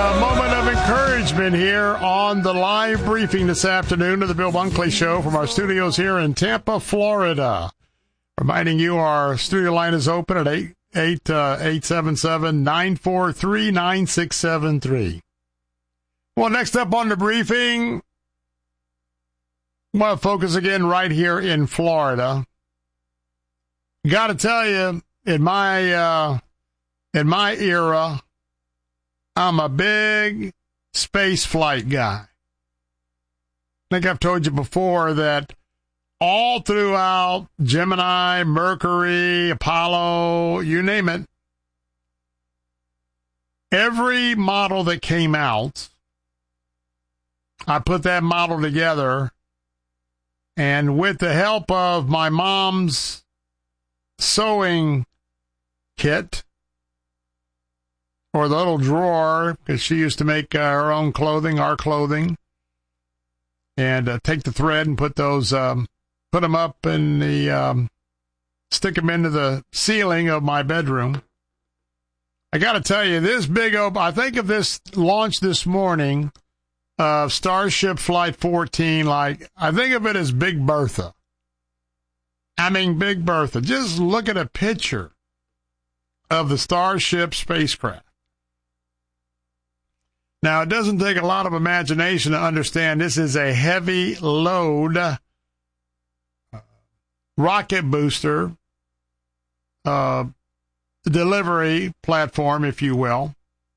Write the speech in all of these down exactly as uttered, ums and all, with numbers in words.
a moment of encouragement here on the live briefing this afternoon of the Bill Bunkley Show from our studios here in Tampa, Florida. Reminding you our studio line is open at eight eight seven seven, nine four three, nine six seven three. Well, next up on the briefing, I want to focus again right here in Florida. Got to tell you, in my uh, in my era, I'm a big space flight guy. I think I've told you before that all throughout Gemini, Mercury, Apollo, you name it, every model that came out, I put that model together, and with the help of my mom's sewing kit, or the little drawer, because she used to make uh, her own clothing, our clothing, and uh, take the thread and put those, um, put them up in the, um, stick them into the ceiling of my bedroom. I got to tell you, this big, op- I think of this launch this morning of uh, Starship Flight fourteen, like, I think of it as Big Bertha. I mean, Big Bertha. Just look at a picture of the Starship spacecraft. Now, it doesn't take a lot of imagination to understand this is a heavy load uh, rocket booster uh, delivery platform, if you will.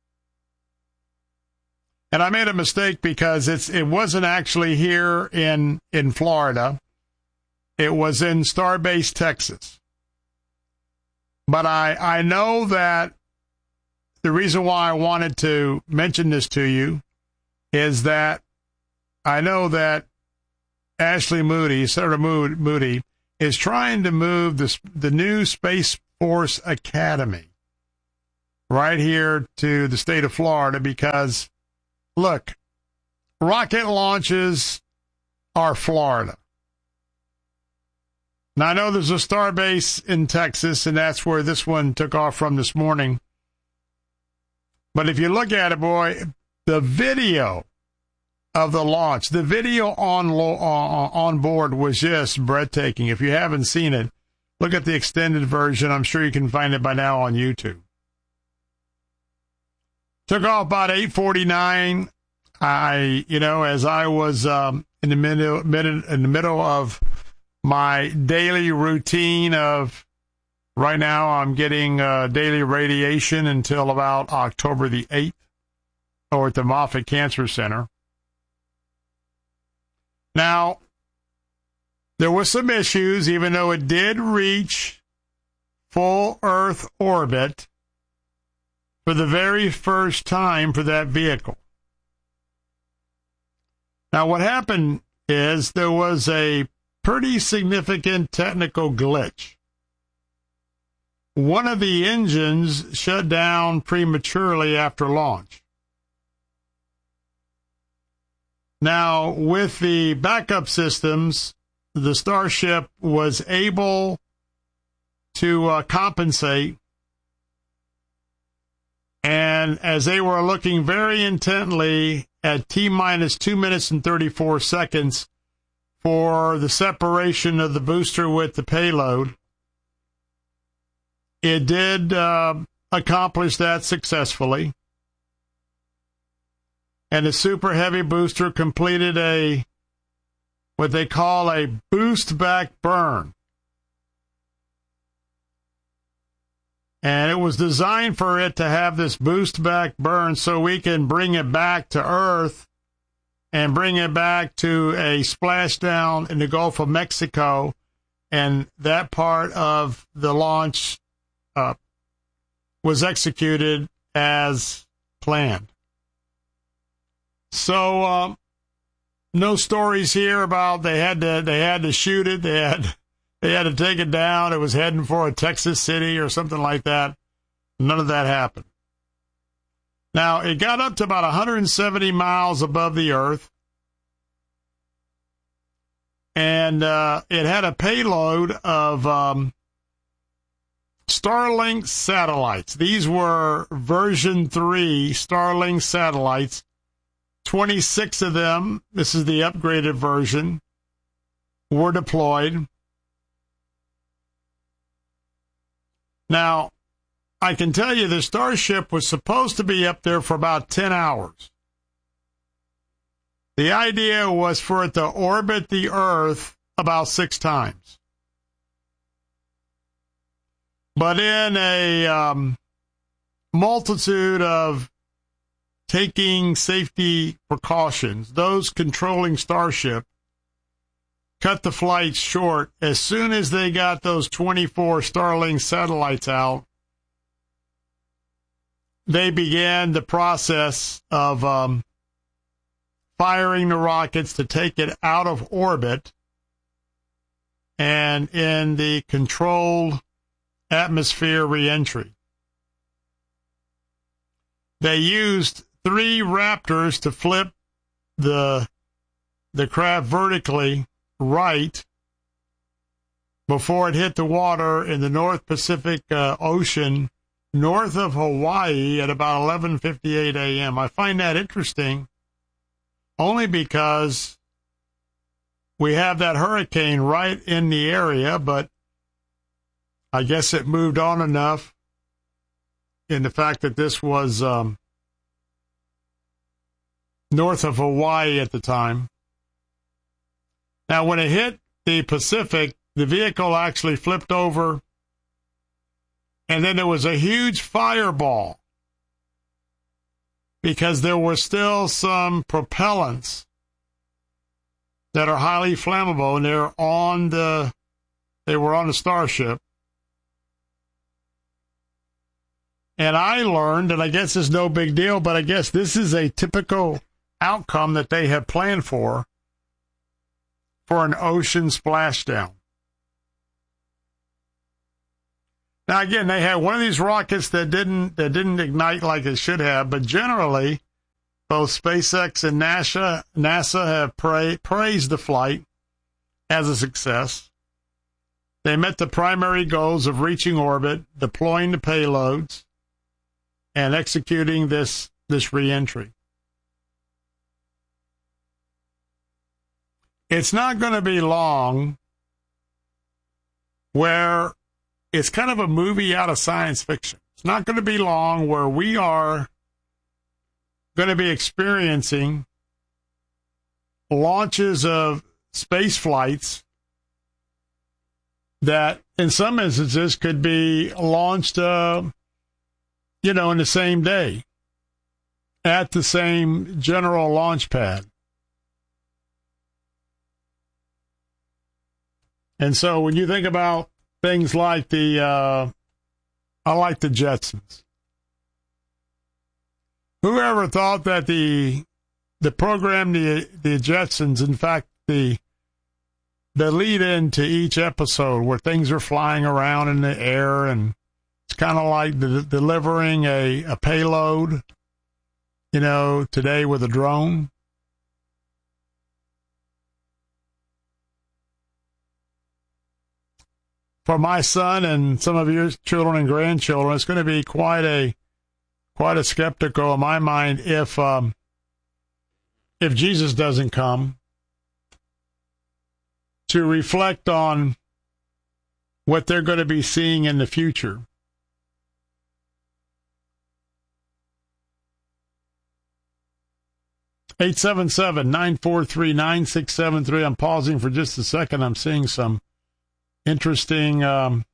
And I made a mistake because it's it wasn't actually here in, in Florida. It was in Starbase, Texas. But I, I know that the reason why I wanted to mention this to you is that I know that Ashley Moody, Senator Moody, is trying to move this, the new Space Force Academy right here to the state of Florida because, look, rocket launches are Florida. Now, I know there's a Starbase in Texas, and that's where this one took off from this morning. But if you look at it, boy, the video of the launch, the video on lo- uh, on board was just breathtaking. If you haven't seen it, look at the extended version. I'm sure you can find it by now on YouTube. Took off about eight forty-nine. I, you know, as I was um, in the middle, middle, in the middle of my daily routine of. Right now, I'm getting uh, daily radiation until about October the eighth, or at the Moffitt Cancer Center. Now, there were some issues, even though it did reach full Earth orbit for the very first time for that vehicle. Now, what happened is there was a pretty significant technical glitch. One of the engines shut down prematurely after launch. Now, with the backup systems, the Starship was able to uh, compensate. And as they were looking very intently at T-minus two minutes and thirty-four seconds for the separation of the booster with the payload, it did uh, accomplish that successfully. And the Super Heavy booster completed a, what they call a boost back burn. And it was designed for it to have this boost back burn so we can bring it back to Earth and bring it back to a splashdown in the Gulf of Mexico. And that part of the launch Uh, was executed as planned. So, um, no stories here about they had to they had to shoot it, they had they had to take it down. It was heading for a Texas city or something like that. None of that happened. Now, it got up to about one hundred seventy miles above the Earth, and uh, it had a payload of um, Starlink satellites. These were version three Starlink satellites. twenty-six of them, this is the upgraded version, were deployed. Now, I can tell you the Starship was supposed to be up there for about ten hours. The idea was for it to orbit the Earth about six times. But in a um, multitude of taking safety precautions, those controlling Starship cut the flight short as soon as they got those twenty-four Starlink satellites out. They began the process of um, firing the rockets to take it out of orbit and in the controlled atmosphere reentry. They used three Raptors to flip the the craft vertically right before it hit the water in the North Pacific uh, Ocean north of Hawaii at about eleven fifty-eight a.m. I find that interesting only because we have that hurricane right in the area, but I guess it moved on enough in the fact that this was um, north of Hawaii at the time. Now, when it hit the Pacific, the vehicle actually flipped over, and then there was a huge fireball because there were still some propellants that are highly flammable, and they're on the they were on the Starship. And I learned, and I guess it's no big deal, but I guess this is a typical outcome that they have planned for, for an ocean splashdown. Now, again, they had one of these rockets that didn't that didn't ignite like it should have, but generally, both SpaceX and NASA, NASA have pra- praised the flight as a success. They met the primary goals of reaching orbit, deploying the payloads, and executing this, this reentry. It's not going to be long where it's kind of a movie out of science fiction. It's not going to be long where we are going to be experiencing launches of space flights that in some instances could be launched, uh, you know, in the same day at the same general launch pad. And so when you think about things like the, uh, I like the Jetsons. Whoever thought that the the program, the the Jetsons, in fact, the the lead in to each episode where things are flying around in the air, and it's kind of like the, delivering a, a payload, you know, today with a drone. For my son and some of your children and grandchildren, it's going to be quite a quite a skeptical in my mind if um, if Jesus doesn't come to reflect on what they're going to be seeing in the future. eight seven seven, nine four three, nine six seven three. I'm pausing for just a second. I'm seeing some interesting, um,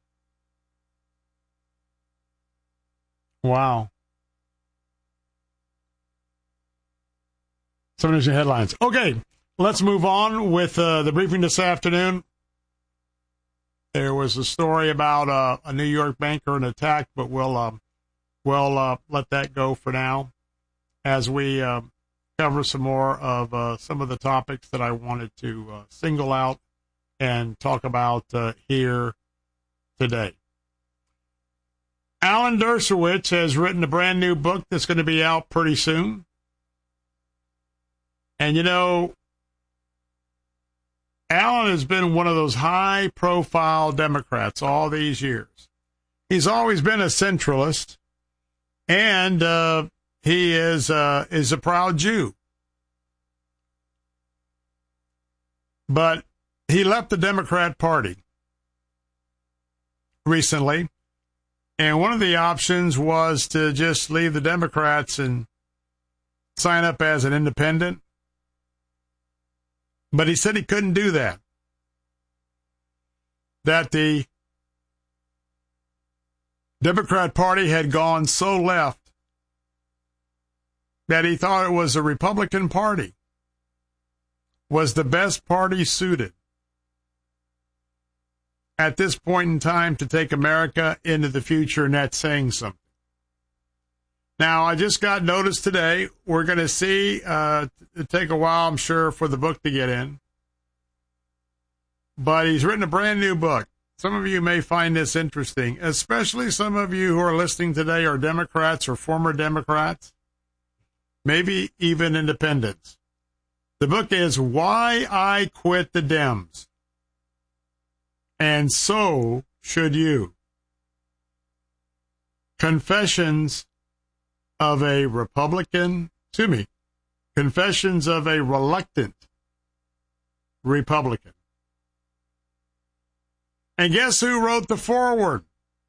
wow. Some interesting headlines. Okay, let's move on with uh, the briefing this afternoon. There was a story about uh, a New York banker and attack, but we'll, uh, we'll uh, let that go for now as we uh, cover some more of uh, some of the topics that I wanted to uh, single out and talk about uh, here today. Alan Dershowitz has written a brand new book that's going to be out pretty soon. And, you know, Alan has been one of those high-profile Democrats all these years. He's always been a centralist, and uh, he is uh, is a proud Jew. But he left the Democrat Party recently, and one of the options was to just leave the Democrats and sign up as an independent. But he said he couldn't do that. That the Democrat Party had gone so left that he thought it was the Republican Party was the best party suited at this point in time to take America into the future, and that's saying something. Now, I just got notice today. We're going to see, uh, it'll take a while, I'm sure, for the book to get in. But he's written a brand new book. Some of you may find this interesting, especially some of you who are listening today are Democrats or former Democrats, maybe even independents. The book is Why I Quit the Dems. And so should you. Confessions of a Republican, to me, Confessions of a Reluctant Republican. And guess who wrote the foreword?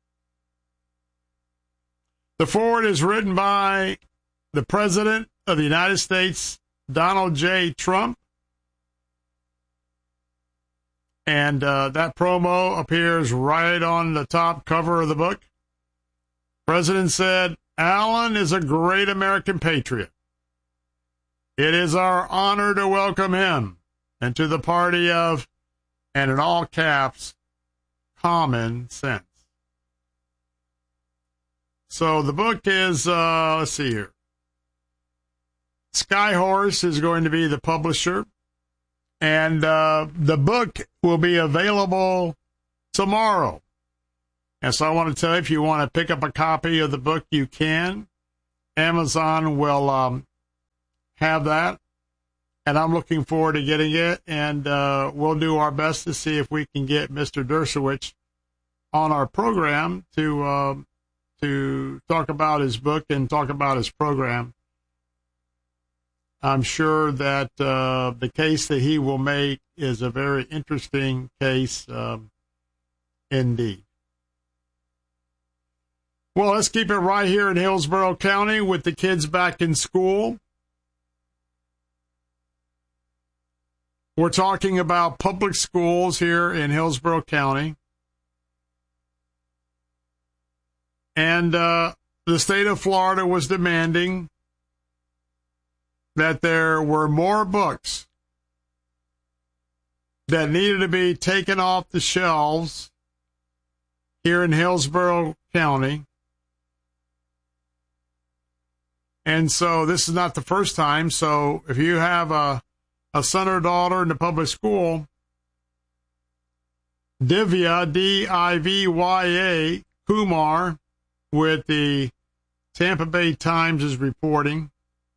The foreword is written by the President of the United States, Donald J. Trump. And uh, that promo appears right on the top cover of the book. The President said, Alan is a great American patriot. It is our honor to welcome him and to the party of, and in all caps, common sense. So the book is, uh, let's see here. Skyhorse is going to be the publisher, and uh, the book will be available tomorrow. And so I want to tell you, if you want to pick up a copy of the book, you can. Amazon will um, have that, and I'm looking forward to getting it, and uh, we'll do our best to see if we can get Mister Dershowitz on our program to uh, to talk about his book and talk about his program. I'm sure that uh, the case that he will make is a very interesting case um, indeed. Well, let's keep it right here in Hillsborough County with the kids back in school. We're talking about public schools here in Hillsborough County. And uh, the state of Florida was demanding that there were more books that needed to be taken off the shelves here in Hillsborough County. And so this is not the first time. So if you have a, a son or daughter in the public school, Divya, D I V Y A, Kumar, with the Tampa Bay Times is reporting,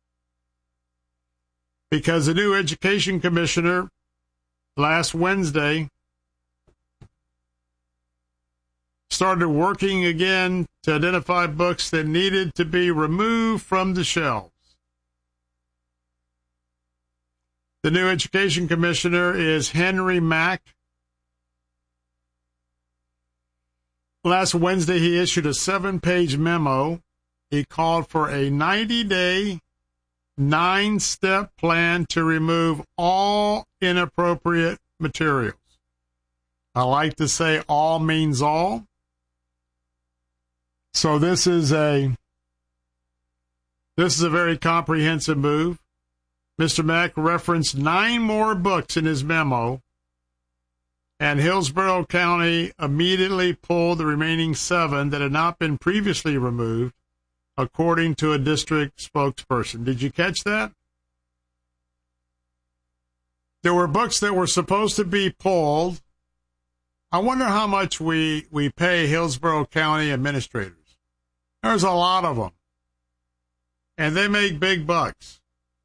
because the new education commissioner last Wednesday started working again to identify books that needed to be removed from the shelves. The new education commissioner is Henry Mack. Last Wednesday, he issued a seven-page memo. He called for a ninety-day, nine-step plan to remove all inappropriate materials. I like to say all means all. So this is a this is a very comprehensive move. Mister Mack referenced nine more books in his memo, and Hillsborough County immediately pulled the remaining seven that had not been previously removed, according to a district spokesperson. Did you catch that? There were books that were supposed to be pulled. I wonder how much we, we pay Hillsborough County administrators. There's a lot of them, and they make big bucks.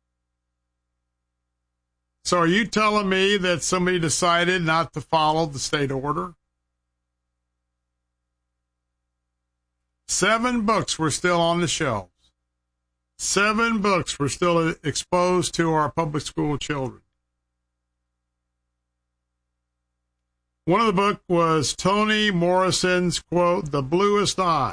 So are you telling me that somebody decided not to follow the state order? seven books were still on the shelves. Seven books were still exposed to our public school children. One of the books was Toni Morrison's, quote, The Bluest Eye.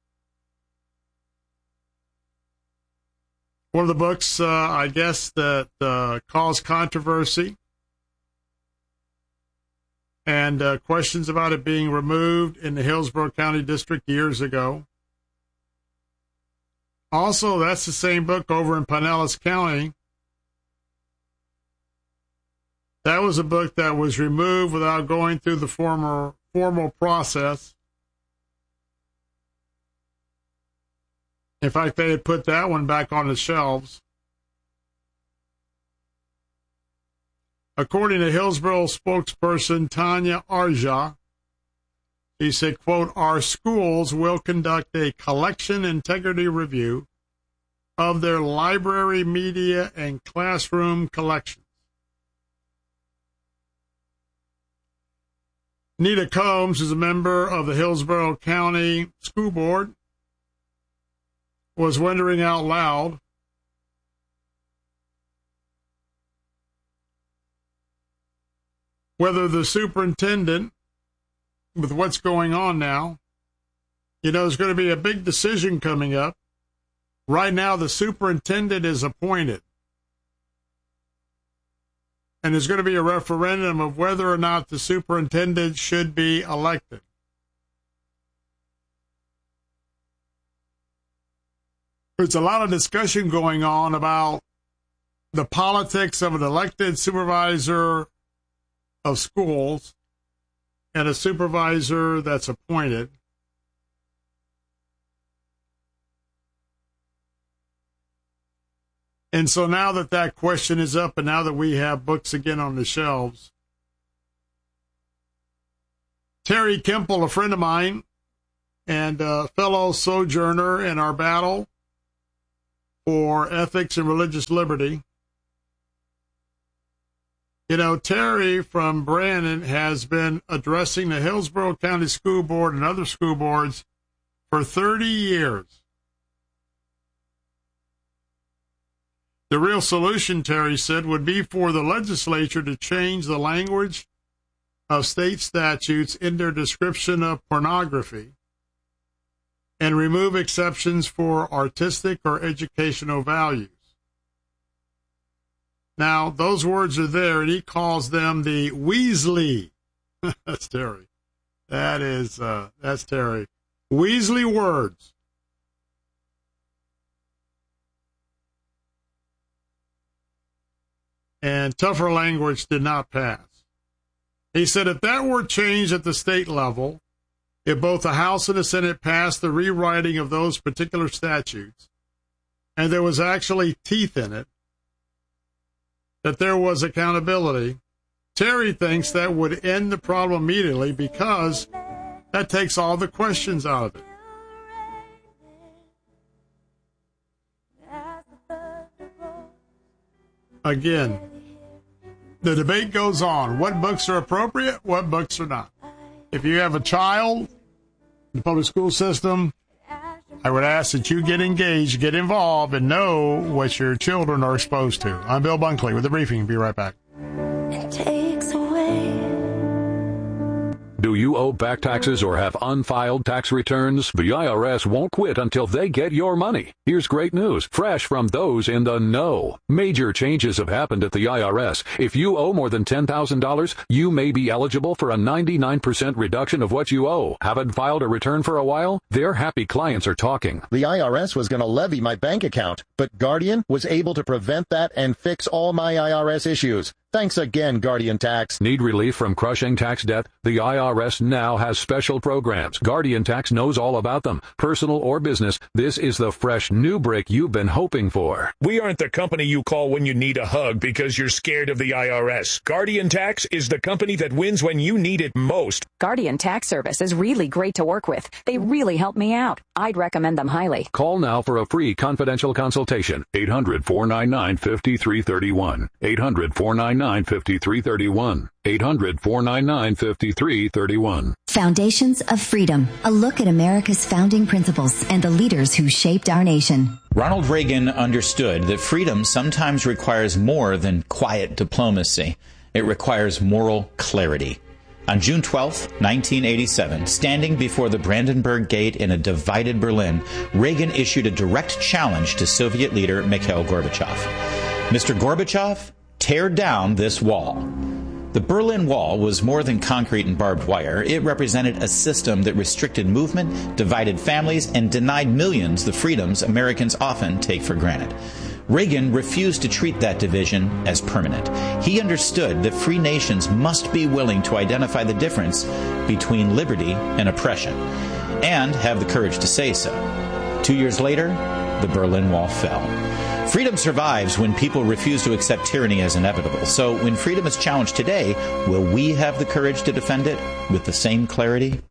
One of the books, uh, I guess, that uh, caused controversy and uh, questions about it being removed in the Hillsborough County District years ago. Also, that's the same book over in Pinellas County. That was a book that was removed without going through the formal, formal process. In fact, they had put that one back on the shelves. According to Hillsborough spokesperson Tanya Arja, he said, quote, our schools will conduct a collection integrity review of their library, media, and classroom collections. Nita Combs is a member of the Hillsborough County School Board, was wondering out loud whether the superintendent, with what's going on now, you know, there's going to be a big decision coming up. Right now, the superintendent is appointed. And there's going to be a referendum of whether or not the superintendent should be elected. There's a lot of discussion going on about the politics of an elected supervisor of schools and a supervisor that's appointed. And so now that that question is up and now that we have books again on the shelves, Terry Kemple, a friend of mine and a fellow sojourner in our battle for ethics and religious liberty. You know, Terry from Brandon has been addressing the Hillsborough County School Board and other school boards for thirty years. The real solution, Terry said, would be for the legislature to change the language of state statutes in their description of pornography and remove exceptions for artistic or educational values. Now, those words are there, and he calls them the Weasley. That's Terry. That is, uh, that's Terry. Weasley words. And tougher language did not pass. He said if that were changed at the state level, if both the House and the Senate passed the rewriting of those particular statutes, and there was actually teeth in it, that there was accountability, Terry thinks that would end the problem immediately because that takes all the questions out of it. Again, the debate goes on. What books are appropriate? What books are not? If you have a child in the public school system, I would ask that you get engaged, get involved, and know what your children are exposed to. I'm Bill Bunkley with the briefing. Be right back. It takes away. Do you owe back taxes or have unfiled tax returns? The I R S won't quit until they get your money. Here's great news, fresh from those in the know. Major changes have happened at the I R S. If you owe more than ten thousand dollars, you may be eligible for a ninety-nine percent reduction of what you owe. Haven't filed a return for a while? Their happy clients are talking. The I R S was going to levy my bank account, but Guardian was able to prevent that and fix all my I R S issues. Thanks again, Guardian Tax. Need relief from crushing tax debt? The I R S now has special programs. Guardian Tax knows all about them. Personal or business, this is the fresh new break you've been hoping for. We aren't the company you call when you need a hug because you're scared of the I R S. Guardian Tax is the company that wins when you need it most. Guardian Tax Service is really great to work with. They really help me out. I'd recommend them highly. Call now for a free confidential consultation. eight hundred, four nine nine, five three three one. eight hundred, four nine nine, nine, five three three one. eight hundred, four nine nine, five three three one. Foundations of Freedom, a look at America's founding principles and the leaders who shaped our nation. Ronald Reagan understood that freedom sometimes requires more than quiet diplomacy. It requires moral clarity. On June twelfth, nineteen eighty-seven, standing before the Brandenburg Gate in a divided Berlin, Reagan issued a direct challenge to Soviet leader Mikhail Gorbachev. Mister Gorbachev, tear down this wall. The Berlin Wall was more than concrete and barbed wire. It represented a system that restricted movement, divided families, and denied millions the freedoms Americans often take for granted. Reagan refused to treat that division as permanent. He understood that free nations must be willing to identify the difference between liberty and oppression, and have the courage to say so. Two years later, the Berlin Wall fell. Freedom survives when people refuse to accept tyranny as inevitable. So when freedom is challenged today, will we have the courage to defend it with the same clarity?